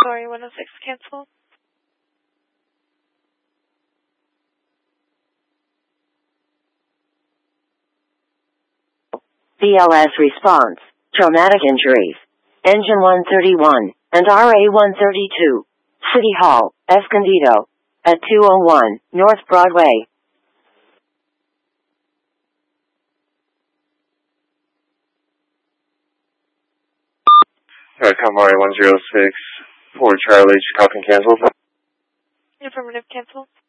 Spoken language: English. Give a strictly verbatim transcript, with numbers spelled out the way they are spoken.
Sorry, one oh six canceled. B L S response, traumatic injuries. Engine one thirty-one, and R A one thirty-two. City Hall, Escondido. At two oh one, North Broadway. Alright, come R A one oh six, for Charlie, Chicago canceled. Affirmative, canceled.